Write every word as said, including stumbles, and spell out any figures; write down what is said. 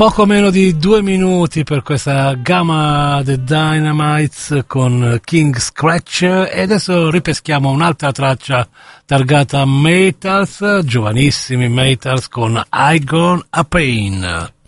Poco meno di due minuti per questa Gamma The Dynamites con King Scratch, e adesso ripeschiamo un'altra traccia targata Metals, giovanissimi Metals con I Gone a Pain.